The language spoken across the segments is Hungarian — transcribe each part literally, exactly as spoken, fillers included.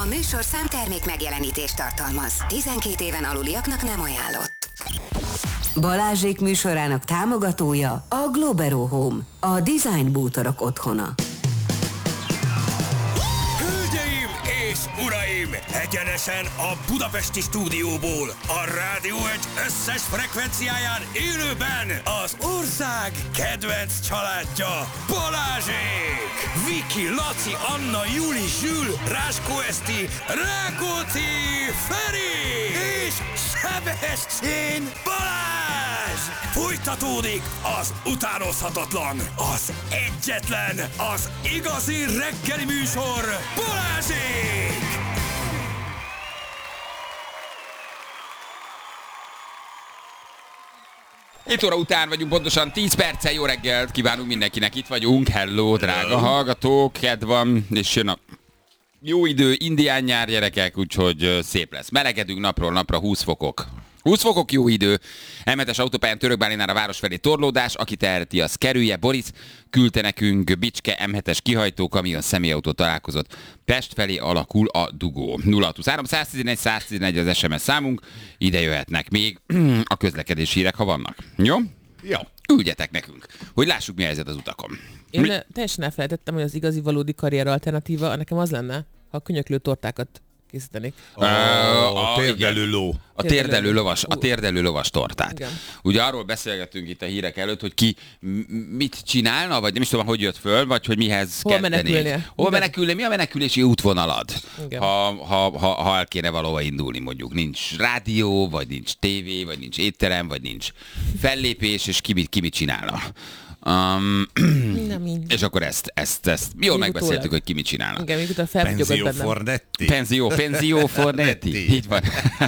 A műsorszám termék megjelenítést tartalmaz. tizenkét éven aluliaknak nem ajánlott. Balázsék műsorának támogatója a Globero Home, a design bútorok otthona. Hölgyeim és uraim, egyenesen a budapesti stúdióból, a Rádió egy összes frekvenciáján élőben az ország kedvenc családja, Balázsék! Viki, Laci, Anna, Juli, Zsül, Ráskó Eszti, Rákóczi, Feri és Sebestyén Balázs! Folytatódik az utánozhatatlan, az egyetlen, az igazi reggeli műsor, Balázsék! hét óra után vagyunk, pontosan tíz perccel. Jó reggelt kívánunk mindenkinek, itt vagyunk. Hello, drága hallgatók, kedv van, és jön a jó idő, indián nyár, gyerekek, úgyhogy szép lesz. Melegedünk napról napra, húsz fokok. húsz fokok, jó idő. em hetes autópályán Törökbálinál a város felé torlódás, aki teheti, az kerülje. Boris küldte nekünk Bicske em hetes kihajtó, kamion személyautó találkozott. Pest felé alakul a dugó. nulla hatvanhárom száztizenegy száztizenegy az es em es számunk, ide jöhetnek még a közlekedési hírek, ha vannak. Jó? Jó. Küldjetek nekünk, hogy lássuk, mi a helyzet az utakon. Én Mi? teljesen elfelejtettem, hogy az igazi valódi karrier alternatíva nekem az lenne, ha könyöklő tortákat készítenék. A, a, a térdelő ló. A térdelő lovas, a térdelő lovas tortát. Igen. Ugye arról beszélgettünk itt a hírek előtt, hogy ki mit csinálna, vagy nem is tudom, hogy jött föl, vagy hogy mihez Hol kezdenék. menekülnie. Hol menekülni? Mi a menekülési útvonalad? Igen. Ha, ha, ha, ha el kéne valahova indulni, mondjuk nincs rádió, vagy nincs tévé, vagy nincs étterem, vagy nincs fellépés, és ki mit, ki mit csinálna. Um, és akkor ezt, ezt, ezt jól Még megbeszéltük, utólag. hogy ki mit csinálna. Igen, még utána felbugyogott Penzió bennem. Fornetti. Penzió, penzió fornetti. Így van.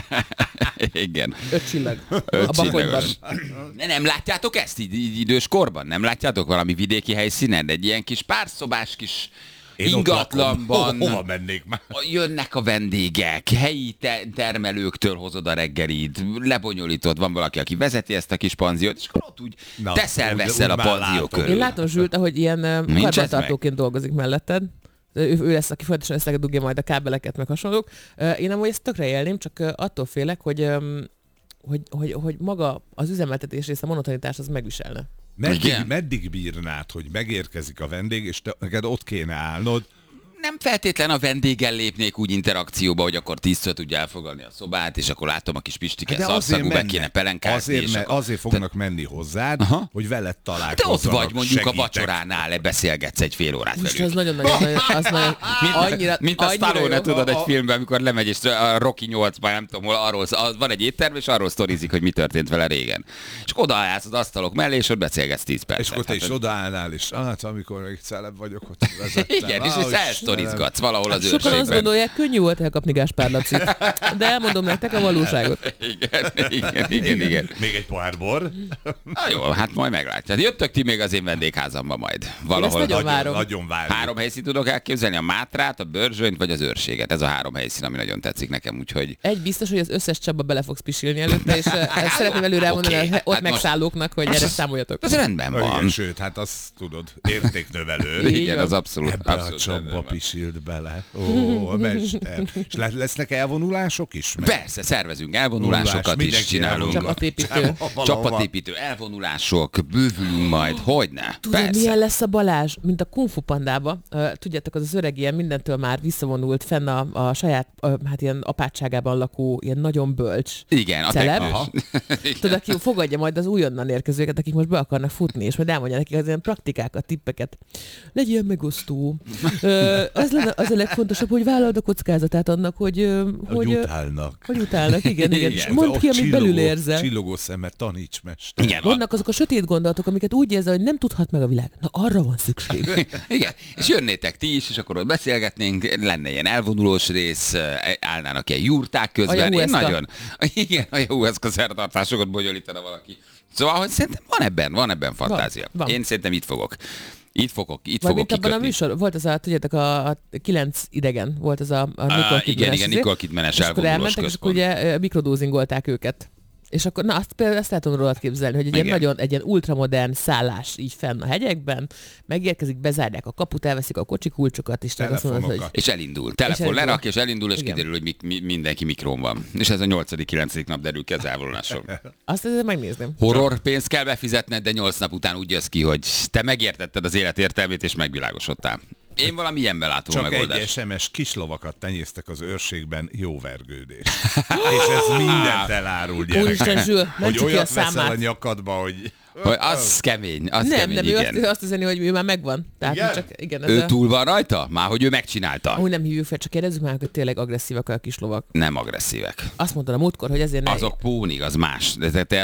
Igen. Öt csillag. Öt A bakonyban. csillagos. Ne, nem látjátok ezt így, így idős korban? Nem látjátok valami vidéki helyszínen? Egy ilyen kis párszobás kis Én ott ingatlanban. lakom. Ho- hova mennék már? Jönnek a vendégek, helyi te- termelőktől hozod a reggelid, lebonyolítod, van valaki, aki vezeti ezt a kis panziót, és akkor ott úgy Na, teszel-veszel úgy- a úgy már panzió látom. körül. Én látom Zsült, ahogy ilyen Nincs ez karbantartóként dolgozik melletted. Ő, ő lesz, aki folyamatosan összegedugja majd a kábeleket, meg hasonlók. Én amúgy ezt tökre élném, csak attól félek, hogy, hogy, hogy, hogy maga az üzemeltetés része, a monotonitás az megviselne. Meddig, Igen. meddig bírnád, hogy megérkezik a vendég, és te, neked ott kéne állnod? Nem feltétlen a vendéggel lépnék úgy interakcióba, hogy akkor tízször tudja elfogadni a szobát, és akkor látom a kis Pistike szarszagú, be kéne pelenkázni. azért, és me, akkor... azért fognak menni hozzád, Aha. hogy veled Te találkozzanak. ott vagy mondjuk segítek. a vacsoránál, beszélgetsz egy fél órát Most velük. az nagyon-nagyon, nagyon- az nagyon, Mint, annyira, mint a annyira Stallone, jó. tudod, egy A- a- filmben, amikor lemegy, és a Rocky nyolcban, nem tudom hol, arról, az, van egy étterem, és arról sztorizik, hogy mi történt vele régen. És odaállsz az asztalok mellé, és ott beszélgetsz tíz percet. És akkor te is Hát, odaállnál, és hát amikor még celeb vagyok, ott vezettem. igen, és Á, ezt elsztorizgatsz valahol az Sokan azt őrségben. gondolják, könnyű volt elkapni Gáspár Lacit. De elmondom nektek a valóságot. Igen, igen, igen, igen. Még egy pohár bor. Na jó, hát majd meglátjátok. Jöttök ti még az én vendégházamba majd. Valahol. Nagyon Nagyon, várom. nagyon várjuk. Három helyszínt tudok elképzelni, a Mátrát, a Börzsönyt vagy az Őrséget. Ez a három helyszín, ami nagyon tetszik nekem, úgyhogy... Egy biztos, hogy az összes Csaba bele fogsz pisilni előtte, és uh, ezt szeretném előre elmondani Oké, okay, ott hát most- megszállóknak, hogy erre számoljatok. Ez rendben Igen, van. sőt, hát azt tudod, értéknövelő. Így Igen, van. az abszolút. Ebbe a abszolút rendben csapba van. pisilt bele. Ó, a mester. És le- lesznek elvonulások is? Meg? Persze, szervezünk elvonulásokat Vonulás, is, mindenki csinálunk. elvonul. Csapatépítő. Csapatépítő, elvonulások, bővülünk majd, hogyne? Tudod, Persze. milyen lesz a Balázs, mint a Kung Fu Pandába? Uh, tudjátok, az az öreg ilyen mindentől már visszavonult, fenn a, a saját, uh, hát ilyen apátságában lakó, ilyen nagyon bölcs Igen, a celeb. teknős. Tudod, aki fogadja majd az újonnan érkezőket, akik most be akarnak futni, és majd elmondja nekik az ilyen praktikákat, tippeket. Legyél megosztó. Ö, az, lenne, az a legfontosabb, hogy vállald a kockázatát annak, hogy... ö, Hogy hogy ö, utálnak. hogy utálnak, igen, igen. És Igen. mondd Ott ki, amit csillogó- belül érzel. Csillogó szemmel, taníts mester. Igen, a- Vannak azok a sötét gondolatok, amiket úgy érzel, hogy nem tudhat meg a világ. Na, arra van szükség. Igen, és jönnétek ti is, és akkor ott beszélgetnénk, lenne ilyen elvonulós rész, állnának ilyen jurták közben. A Én jahueszka. nagyon, igen, a jahueszka szertartásokat bonyolítana valaki. Szóval, hogy szerintem van ebben, van ebben fantázia. van. Én szerintem itt fogok. Itt fogok, itt Vagy fogok mint abban a kikötni. műsor, volt az a, tudjátok, a, a kilenc idegen, volt az a, a Nicole Á, igen, Kidmanes igen, izé. Nicole Kidmanes És akkor elvonulós elmentek, és akkor központ. ugye ö, mikrodózingolták őket. És És akkor, na azt például ezt el tudom rólad képzelni, hogy egy ilyen Igen. nagyon, egy ilyen ultramodern szállás így fenn a hegyekben, megérkezik, bezárják a kaput, elveszik a kocsi kulcsokat, és tehát azt mondod, hogy Telefonokat. És elindul. Telefon elindul. lerak, és elindul, és Igen. kiderül, hogy mi, mi, mindenki mikron van. És ez a nyolcadik kilencedik nap derül ki az elvonuláson. azt ezzel megnézném. Horror pénzt kell befizetned, de nyolc nap után úgy jössz ki, hogy te megértetted az élet értelmét, és megvilágosodtál. Én valami ilyenben látom a Csak megoldást. egy es em es kislovakat tenyésztek az őrségben, jó vergődés. És ez mindent elárul, gyerek. Úristen, Zsül, Hogy mentsük ki a olyat veszel a számát. nyakadba, hogy... Hogy az kemény, az Nem, kemény, nem, ő igen. azt, azt üzeni, hogy ő már megvan. Tehát Igen? csak, igen, ez Ő a... túl van rajta? Már hogy ő megcsinálta? Úgy nem hívjuk fel, csak kérdezzük már, hogy tényleg agresszívak a kis lovak. Nem agresszívek. Azt mondta a múltkor, hogy ezért ne... Azok pónig, az más. De te, te